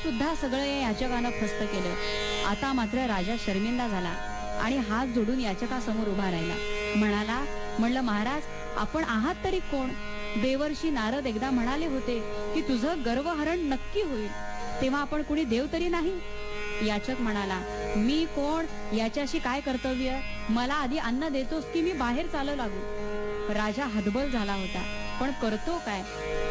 सुद्धा सगळं या याचकानं फस्त केलं. आता मात्र राजा शर्मिंदा झाला आणि हात जोडून याचकासमोर उभा राहिला. म्हणलं महाराज, आपण आहात तरी कोण? देवर्षी नारद एकदा म्हणाले होते की तुझं गर्वहरण नक्की होईल, तेव्हा आपण कुणी देव तरी नाही? याचक म्हणाला, मी कोण, याच्याशी काय कर्तव्य? मला आधी अन्न देतोस की मी बाहेर चालू लागू? राजा हतबल झाला होता, पण करतो काय?